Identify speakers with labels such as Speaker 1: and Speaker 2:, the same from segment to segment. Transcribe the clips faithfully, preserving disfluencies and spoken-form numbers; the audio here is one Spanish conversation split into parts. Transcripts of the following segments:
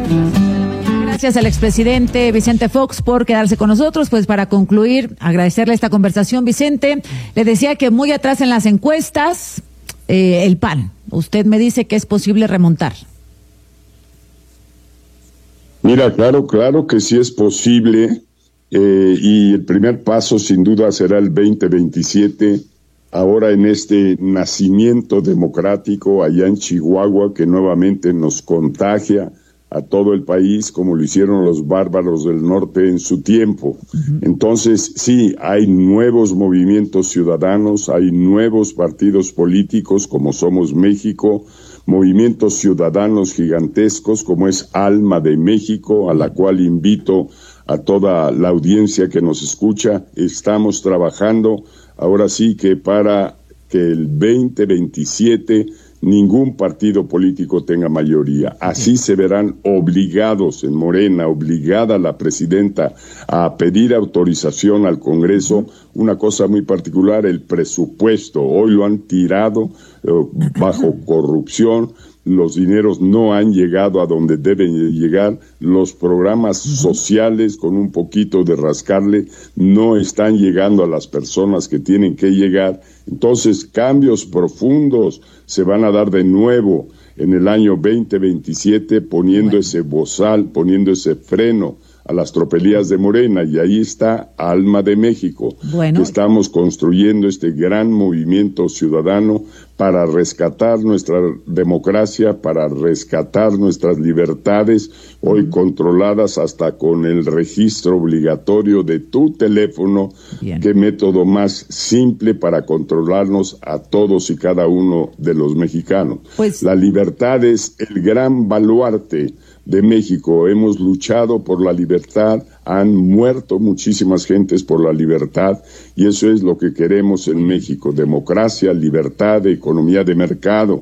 Speaker 1: Gracias al expresidente Vicente Fox por quedarse con nosotros. Pues para concluir, agradecerle esta conversación, Vicente. Le decía que muy atrás en las encuestas, eh, el P A N. Usted me dice que es posible remontar.
Speaker 2: Mira, claro, claro que sí es posible. Eh, y el primer paso sin duda será el veinte veintisiete, ahora en este nacimiento democrático allá en Chihuahua que nuevamente nos contagia a todo el país como lo hicieron los bárbaros del norte en su tiempo. Uh-huh. Entonces, sí, hay nuevos movimientos ciudadanos, hay nuevos partidos políticos como Somos México, movimientos ciudadanos gigantescos como es Alma de México, a la cual invito a toda la audiencia que nos escucha. Estamos trabajando ahora sí que para que el veinte veintisiete ningún partido político tenga mayoría. Así se verán obligados en Morena, obligada la presidenta a pedir autorización al Congreso. Una cosa muy particular, el presupuesto. Hoy lo han tirado eh, bajo corrupción. Los dineros no han llegado a donde deben llegar, los programas sociales con un poquito de rascarle no están llegando a las personas que tienen que llegar. Entonces cambios profundos se van a dar de nuevo en el año veinte veintisiete poniendo bueno. ese bozal, poniendo ese freno a las tropelías de Morena, y ahí está Alma de México. Bueno. Estamos construyendo este gran movimiento ciudadano para rescatar nuestra democracia, para rescatar nuestras libertades, hoy mm. controladas hasta con el registro obligatorio de tu teléfono. Bien. Qué método más simple para controlarnos a todos y cada uno de los mexicanos. Pues... La libertad es el gran baluarte de México. Hemos luchado por la libertad, han muerto muchísimas gentes por la libertad, y eso es lo que queremos en México: democracia, libertad, economía de mercado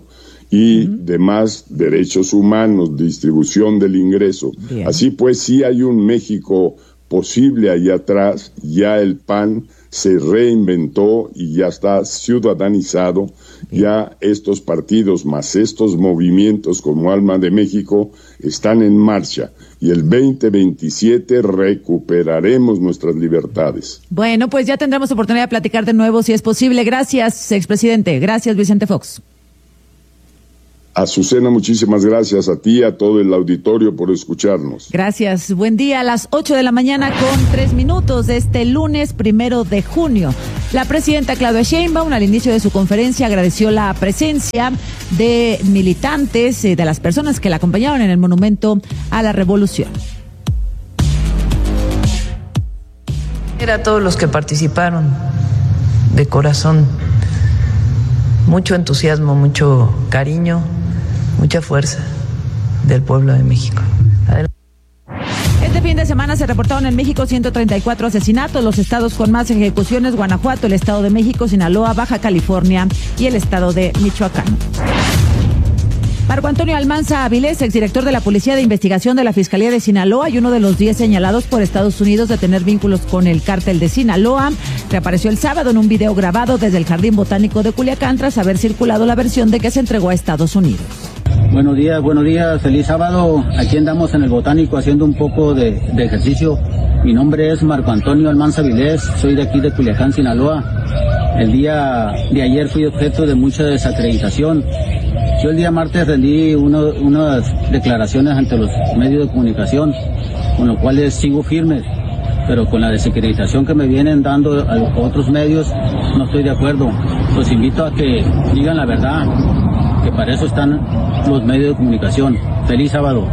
Speaker 2: y uh-huh. demás derechos humanos, distribución del ingreso. Bien. Así pues, sí hay un México posible allá atrás. Ya el P A N se reinventó y ya está ciudadanizado. Bien. Ya estos partidos más estos movimientos como Alma de México están en marcha, y el veinte veintisiete recuperaremos nuestras libertades.
Speaker 1: Bueno, pues ya tendremos oportunidad de platicar de nuevo si es posible. Gracias, expresidente. Gracias, Vicente Fox.
Speaker 2: Azucena, muchísimas gracias a ti y a todo el auditorio por escucharnos.
Speaker 1: Gracias. Buen día. A las ocho de la mañana con tres minutos de este lunes primero de junio. La presidenta Claudia Sheinbaum, al inicio de su conferencia, agradeció la presencia de militantes, de las personas que la acompañaron en el Monumento a la Revolución.
Speaker 3: A todos los que participaron de corazón, mucho entusiasmo, mucho cariño, mucha fuerza del pueblo de México. Adelante.
Speaker 1: Este fin de semana se reportaron en México ciento treinta y cuatro asesinatos. Los estados con más ejecuciones: Guanajuato, el Estado de México, Sinaloa, Baja California y el Estado de Michoacán. Marco Antonio Almanza Avilés, exdirector de la Policía de Investigación de la Fiscalía de Sinaloa y uno de los diez señalados por Estados Unidos de tener vínculos con el cártel de Sinaloa, reapareció el sábado en un video grabado desde el Jardín Botánico de Culiacán tras haber circulado la versión de que se entregó a Estados Unidos.
Speaker 4: Buenos días, buenos días, feliz sábado. Aquí andamos en el Botánico haciendo un poco de, de ejercicio. Mi nombre es Marco Antonio Almanza Avilés, soy de aquí de Culiacán, Sinaloa. El día de ayer fui objeto de mucha desacreditación. Yo el día martes rendí uno, unas declaraciones ante los medios de comunicación, con los cuales sigo firme, pero con la desacreditación que me vienen dando a otros medios no estoy de acuerdo. Los invito a que digan la verdad, que para eso están los medios de comunicación. Feliz sábado.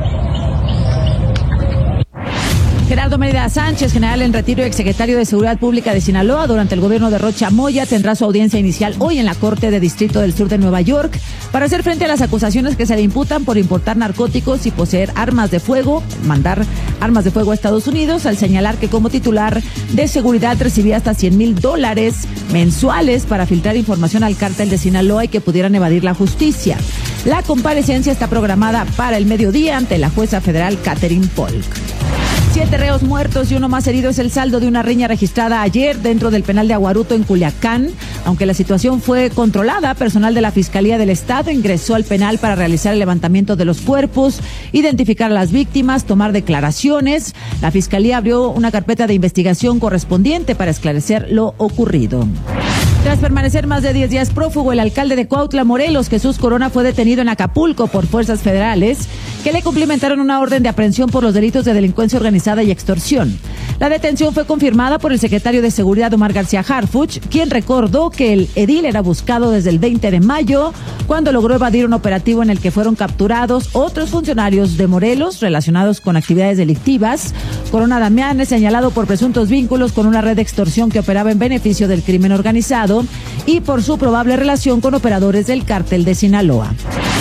Speaker 1: Gerardo Mérida Sánchez, general en retiro y exsecretario de Seguridad Pública de Sinaloa durante el gobierno de Rocha Moya, tendrá su audiencia inicial hoy en la Corte de Distrito del Sur de Nueva York para hacer frente a las acusaciones que se le imputan por importar narcóticos y poseer armas de fuego, mandar armas de fuego a Estados Unidos, al señalar que como titular de seguridad recibía hasta cien mil dólares mensuales para filtrar información al cártel de Sinaloa y que pudieran evadir la justicia. La comparecencia está programada para el mediodía ante la jueza federal Catherine Polk. Siete reos muertos y uno más herido es el saldo de una riña registrada ayer dentro del penal de Aguaruto en Culiacán. Aunque la situación fue controlada, personal de la Fiscalía del Estado ingresó al penal para realizar el levantamiento de los cuerpos, identificar a las víctimas, tomar declaraciones. La Fiscalía abrió una carpeta de investigación correspondiente para esclarecer lo ocurrido. Tras permanecer más de diez días prófugo, el alcalde de Cuautla, Morelos, Jesús Corona, fue detenido en Acapulco por fuerzas federales que le cumplimentaron una orden de aprehensión por los delitos de delincuencia organizada y extorsión. La detención fue confirmada por el secretario de Seguridad, Omar García Harfuch, quien recordó que el edil era buscado desde el veinte de mayo, cuando logró evadir un operativo en el que fueron capturados otros funcionarios de Morelos relacionados con actividades delictivas. Corona Damián es señalado por presuntos vínculos con una red de extorsión que operaba en beneficio del crimen organizado y por su probable relación con operadores del cártel de Sinaloa.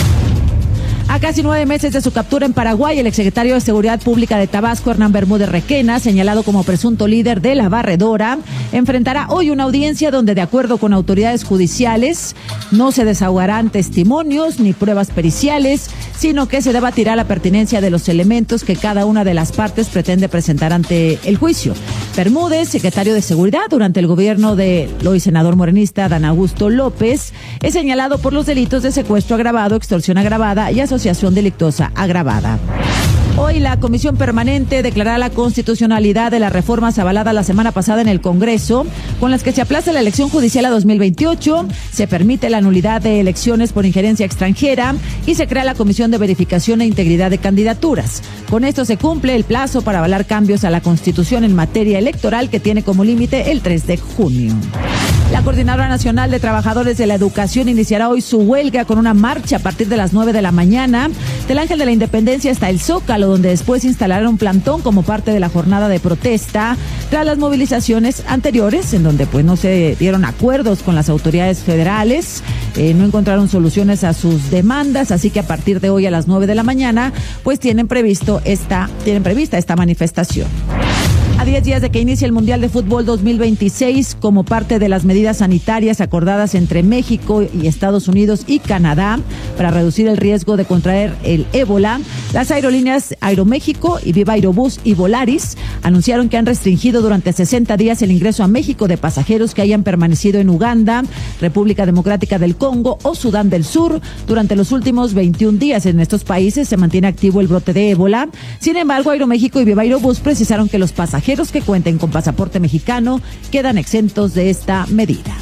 Speaker 1: A casi nueve meses de su captura en Paraguay, el exsecretario de Seguridad Pública de Tabasco, Hernán Bermúdez Requena, señalado como presunto líder de la Barredora, enfrentará hoy una audiencia donde, de acuerdo con autoridades judiciales, no se desahogarán testimonios ni pruebas periciales, sino que se debatirá la pertinencia de los elementos que cada una de las partes pretende presentar ante el juicio. Bermúdez, secretario de Seguridad durante el gobierno del hoy senador morenista Dan Augusto López, es señalado por los delitos de secuestro agravado, extorsión agravada y asociación delictuosa agravada. Hoy la Comisión Permanente declarará la constitucionalidad de las reformas avaladas la semana pasada en el Congreso, con las que se aplaza la elección judicial a dos mil veintiocho, se permite la nulidad de elecciones por injerencia extranjera y se crea la Comisión de Verificación e Integridad de Candidaturas. Con esto se cumple el plazo para avalar cambios a la Constitución en materia electoral, que tiene como límite el tres de junio. La Coordinadora Nacional de Trabajadores de la Educación iniciará hoy su huelga con una marcha a partir de las nueve de la mañana del Ángel de la Independencia hasta el Zócalo, donde después instalarán un plantón como parte de la jornada de protesta tras las movilizaciones anteriores, en donde pues no se dieron acuerdos con las autoridades federales, eh, no encontraron soluciones a sus demandas, así que a partir de hoy a las nueve de la mañana pues tienen previsto esta, tienen prevista esta manifestación. A diez días de que inicie el Mundial de Fútbol dos mil veintiséis, como parte de las medidas sanitarias acordadas entre México y Estados Unidos y Canadá para reducir el riesgo de contraer el ébola, las aerolíneas Aeroméxico y Viva Aerobús y Volaris anunciaron que han restringido durante sesenta días el ingreso a México de pasajeros que hayan permanecido en Uganda, República Democrática del Congo o Sudán del Sur durante los últimos veintiún días. En estos países se mantiene activo el brote de ébola. Sin embargo, Aeroméxico y Viva Aerobús precisaron que los pasajeros que cuenten con pasaporte mexicano quedan exentos de esta medida.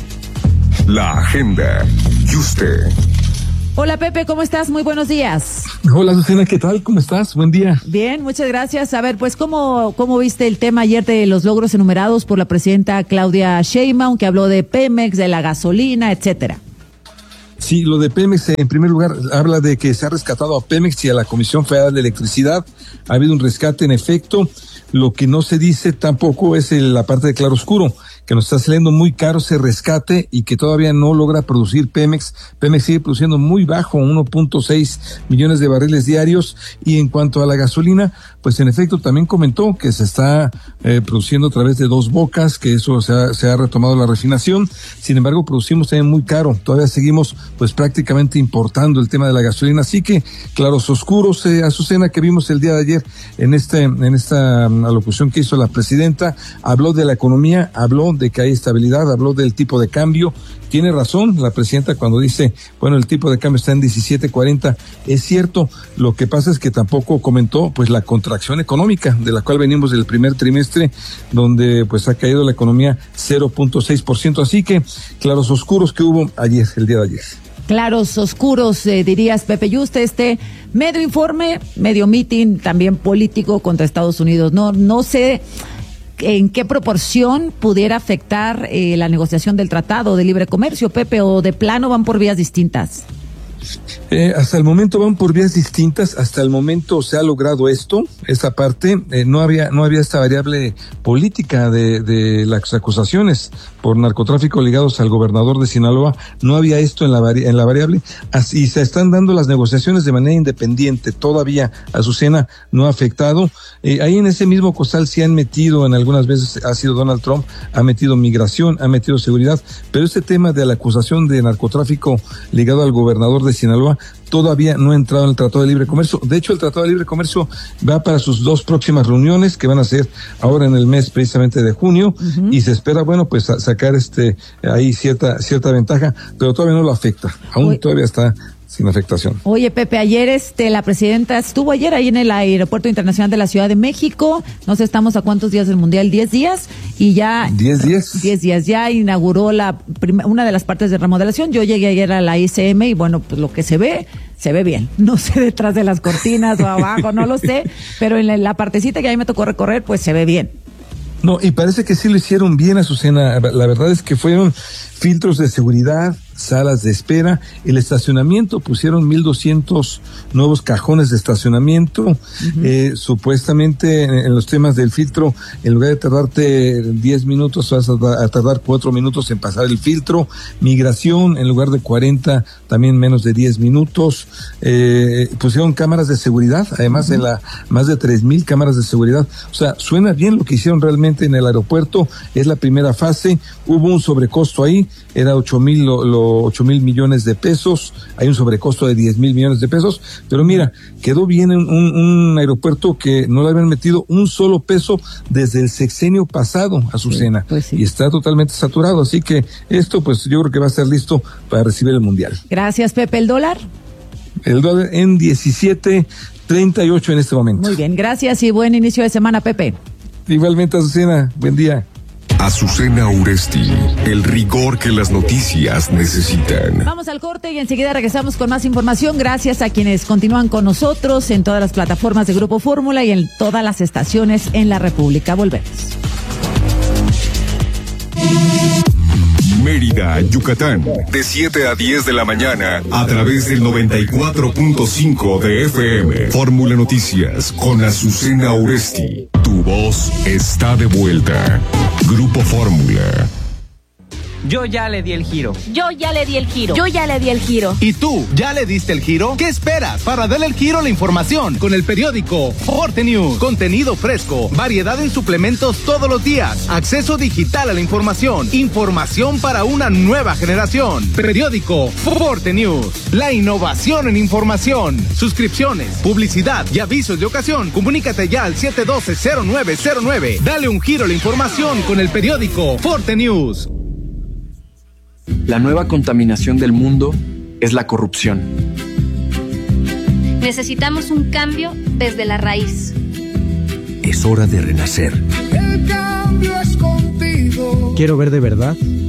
Speaker 5: La agenda y usted.
Speaker 1: Hola Pepe, ¿cómo estás? Muy buenos días.
Speaker 6: Hola Susana, ¿qué tal? ¿Cómo estás? Buen día.
Speaker 1: Bien, muchas gracias. A ver, pues, ¿cómo, cómo viste el tema ayer de los logros enumerados por la presidenta Claudia Sheinbaum, que habló de Pemex, de la gasolina, etcétera?
Speaker 6: Sí, lo de Pemex, en primer lugar, habla de que se ha rescatado a Pemex y a la Comisión Federal de Electricidad. Ha habido un rescate en efecto. Lo que no se dice tampoco es el, la parte de claroscuro, que nos está saliendo muy caro ese rescate y que todavía no logra producir Pemex. Pemex sigue produciendo muy bajo, uno punto seis millones de barriles diarios. Y en cuanto a la gasolina, pues en efecto también comentó que se está eh, produciendo a través de Dos Bocas, que eso se ha, se ha retomado la refinación. Sin embargo, producimos también muy caro. Todavía seguimos pues prácticamente importando el tema de la gasolina. Así que claros oscuros, eh, Azucena, que vimos el día de ayer en este, en esta alocución que hizo la presidenta, habló de la economía, habló de que hay estabilidad, habló del tipo de cambio. Tiene razón la presidenta cuando dice, bueno, el tipo de cambio está en diecisiete cuarenta. Es cierto, lo que pasa es que tampoco comentó pues la contracción económica de la cual venimos del primer trimestre, donde pues ha caído la economía cero punto seis por ciento. Así que claros oscuros que hubo ayer, el día de ayer.
Speaker 1: Claros oscuros, eh, dirías, Pepe Yuste, este medio informe, medio meeting, también político contra Estados Unidos. No, no sé en qué proporción pudiera afectar eh, la negociación del Tratado de Libre Comercio, Pepe, o de plano van por vías distintas.
Speaker 6: Eh, hasta el momento van por vías distintas, hasta el momento se ha logrado esto, esta parte, eh, no había no había esta variable política de, de las acusaciones por narcotráfico ligados al gobernador de Sinaloa, no había esto en la vari, en la variable, así se están dando las negociaciones de manera independiente, todavía Azucena no ha afectado, eh, ahí en ese mismo costal se han metido, en algunas veces ha sido Donald Trump, ha metido migración, ha metido seguridad, pero este tema de la acusación de narcotráfico ligado al gobernador de Sinaloa Sinaloa todavía no ha entrado en el Tratado de Libre Comercio. De hecho, el Tratado de Libre Comercio va para sus dos próximas reuniones, que van a ser ahora en el mes precisamente de junio, uh-huh. y se espera, bueno, pues a sacar este ahí cierta cierta ventaja, pero todavía no lo afecta. Aún Uy. todavía está sin afectación.
Speaker 1: Oye, Pepe, ayer este la presidenta estuvo ayer ahí en el Aeropuerto Internacional de la Ciudad de México. No sé, estamos a cuántos días del Mundial, diez días, y ya...
Speaker 6: ¿Diez días?
Speaker 1: Diez días, ya inauguró la prim- una de las partes de remodelación. Yo llegué ayer a la I C M y bueno, pues lo que se ve, se ve bien. No sé detrás de las cortinas o abajo, no lo sé, pero en la, la partecita que a mí me tocó recorrer, pues se ve bien.
Speaker 6: No, y parece que sí lo hicieron bien, Azucena. La verdad es que fueron filtros de seguridad, salas de espera, el estacionamiento, pusieron mil doscientos nuevos cajones de estacionamiento, uh-huh. eh, supuestamente en, en los temas del filtro, en lugar de tardarte diez minutos, vas a, a tardar cuatro minutos en pasar el filtro, migración, en lugar de cuarenta, también menos de diez minutos, eh, pusieron cámaras de seguridad, además uh-huh. de la, más de tres mil cámaras de seguridad, o sea, suena bien lo que hicieron realmente en el aeropuerto, es la primera fase, hubo un sobrecosto ahí, era ocho mil lo, lo ocho mil millones de pesos, hay un sobrecosto de diez mil millones de pesos, pero mira, quedó bien un, un aeropuerto que no le habían metido un solo peso desde el sexenio pasado, Azucena, sí, pues sí. y está totalmente saturado, así que esto pues yo creo que va a estar listo para recibir el Mundial.
Speaker 1: Gracias, Pepe. ¿El dólar?
Speaker 6: El dólar en diecisiete treinta y ocho en este momento.
Speaker 1: Muy bien, gracias y buen inicio de semana, Pepe.
Speaker 6: Igualmente, Azucena, buen día.
Speaker 5: Azucena Uresti, el rigor que las noticias necesitan.
Speaker 1: Vamos al corte y enseguida regresamos con más información. Gracias a quienes continúan con nosotros en todas las plataformas de Grupo Fórmula y en todas las estaciones en la República. Volvemos.
Speaker 5: Mérida, Yucatán, de siete a diez de la mañana, a través del noventa y cuatro punto cinco de F M. Fórmula Noticias, con Azucena Uresti. Tu voz está de vuelta. Grupo Fórmula.
Speaker 7: Yo ya le di el giro.
Speaker 8: Yo ya le di el giro. Yo ya le di el giro.
Speaker 9: ¿Y tú, ya le diste el giro? ¿Qué esperas para darle el giro a la información? Con el periódico Forte News. Contenido fresco, variedad en suplementos todos los días, acceso digital a la información, información para una nueva generación. Periódico Forte News. La innovación en información. Suscripciones, publicidad y avisos de ocasión. Comunícate ya al siete uno dos cero nueve cero nueve. Dale un giro a la información con el periódico Forte News.
Speaker 10: La nueva contaminación del mundo es la corrupción.
Speaker 8: Necesitamos un cambio desde la raíz.
Speaker 11: Es hora de renacer.
Speaker 12: El cambio es contigo.
Speaker 11: Quiero ver de verdad